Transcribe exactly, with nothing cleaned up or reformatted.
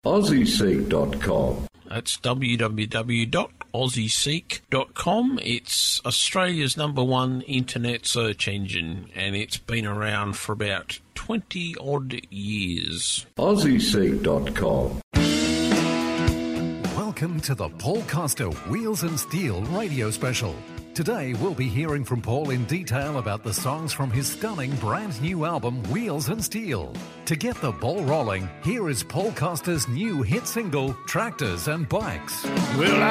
Aussie Seek dot com. That's w w w dot aussie seek dot com. It's Australia's number one internet search engine, and it's been around for about twenty odd years. Aussie Seek dot com. Welcome to the Paul Costa Wheels and Steel radio special. Today we'll be hearing from Paul in detail about the songs from his stunning brand new album Wheels and Steel. To get the ball rolling, here is Paul Costa's new hit single, Tractors and Bikes. Well,